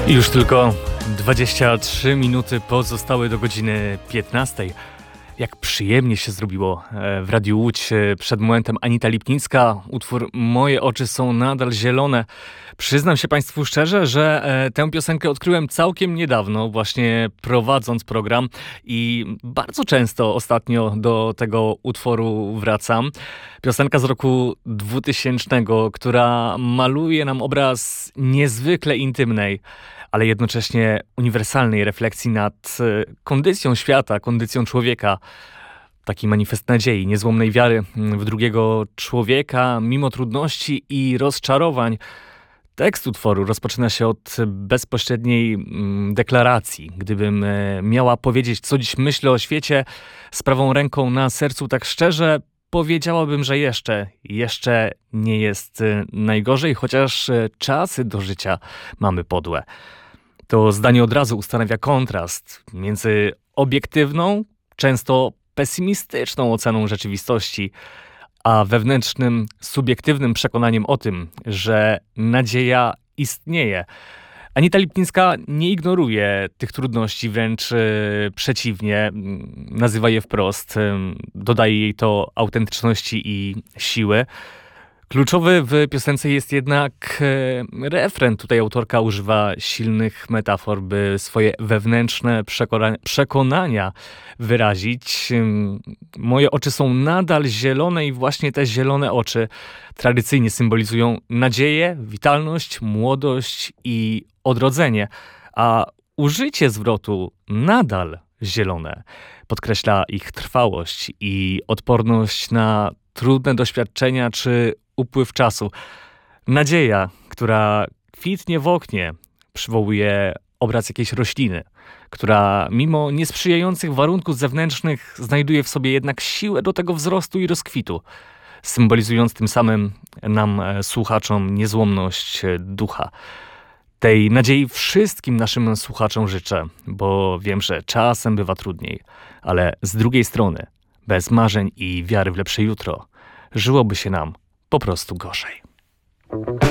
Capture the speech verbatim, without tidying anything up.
Już tylko dwadzieścia trzy minuty pozostały do godziny piętnastej. Jak przyjemnie się zrobiło w Radiu Łódź przed momentem Anita Lipnicka. Utwór Moje oczy są nadal zielone. Przyznam się Państwu szczerze, że tę piosenkę odkryłem całkiem niedawno, właśnie prowadząc program i bardzo często ostatnio do tego utworu wracam. Piosenka z roku dwutysięcznego, która maluje nam obraz niezwykle intymnej, ale jednocześnie uniwersalnej refleksji nad kondycją świata, kondycją człowieka. Taki manifest nadziei, niezłomnej wiary w drugiego człowieka, mimo trudności i rozczarowań. Tekst utworu rozpoczyna się od bezpośredniej deklaracji. Gdybym miała powiedzieć, co dziś myślę o świecie, z prawą ręką na sercu tak szczerze, powiedziałabym, że jeszcze, jeszcze nie jest najgorzej, chociaż czasy do życia mamy podłe. To zdanie od razu ustanawia kontrast między obiektywną, często pesymistyczną oceną rzeczywistości, a wewnętrznym, subiektywnym przekonaniem o tym, że nadzieja istnieje. Anita Lipnicka nie ignoruje tych trudności, wręcz yy, przeciwnie, nazywa je wprost, yy, dodaje jej to autentyczności i siły. Kluczowy w piosence jest jednak e, refren. Tutaj autorka używa silnych metafor, by swoje wewnętrzne przekona- przekonania wyrazić. Moje oczy są nadal zielone i właśnie te zielone oczy tradycyjnie symbolizują nadzieję, witalność, młodość i odrodzenie. A użycie zwrotu nadal zielone podkreśla ich trwałość i odporność na trudne doświadczenia czy upływ czasu. Nadzieja, która kwitnie w oknie, przywołuje obraz jakiejś rośliny, która mimo niesprzyjających warunków zewnętrznych znajduje w sobie jednak siłę do tego wzrostu i rozkwitu, symbolizując tym samym nam, słuchaczom, niezłomność ducha. Tej nadziei wszystkim naszym słuchaczom życzę, bo wiem, że czasem bywa trudniej, ale z drugiej strony, bez marzeń i wiary w lepsze jutro, żyłoby się nam po prostu gorzej.